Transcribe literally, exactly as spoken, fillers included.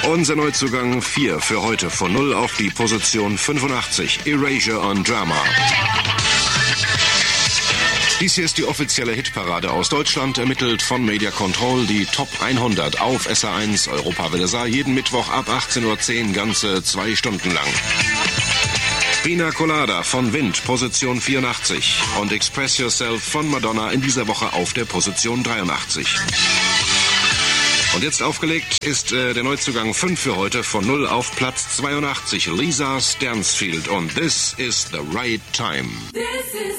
Unser Neuzugang vier für heute von null auf die Position fünfundachtzig. Erasure on Drama. Dies hier ist die offizielle Hitparade aus Deutschland, ermittelt von Media Control, die Top hundert auf S R eins Europa Welle Saar, jeden Mittwoch ab achtzehn Uhr zehn, ganze zwei Stunden lang. Pina Colada von Wind, Position vierundachtzig. Und Express Yourself von Madonna in dieser Woche auf der Position dreiundachtzig. Und jetzt aufgelegt ist äh, der Neuzugang fünf für heute von null auf Platz zweiundachtzig. Lisa Stansfield und This is the Right Time.